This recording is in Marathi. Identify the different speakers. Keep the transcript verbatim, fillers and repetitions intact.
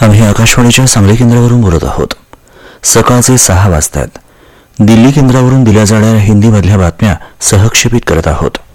Speaker 1: आम्ही आकाशवाणीच्या सांगली केंद्रावरून बोलत आहोत. सकाळचे सहा वाजतात. दिल्ली केंद्रावरून दिल्या जाणाऱ्या हिंदीमधल्या बातम्या सहक्षेपित करत आहोत.